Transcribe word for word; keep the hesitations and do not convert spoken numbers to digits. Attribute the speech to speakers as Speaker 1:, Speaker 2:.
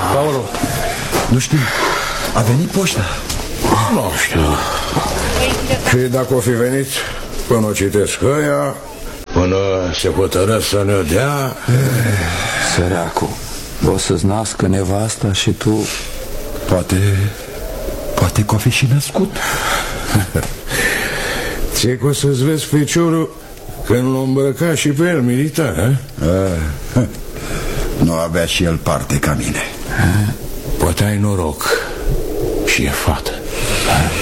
Speaker 1: Paolo, nu știu, a venit poșta.
Speaker 2: Nu știu. Și dacă o fi venit, până o citesc ăia, până se hotără să ne dea...
Speaker 3: Săracu, o să-ți nască nevasta și tu...
Speaker 1: Poate... Poate că o fi și născut.
Speaker 2: Ție că o să-ți vezi feciorul când l-o îmbrăca și pe el militar, a?
Speaker 1: A, nu avea și el parte ca mine.
Speaker 2: Poate ai noroc și e fată.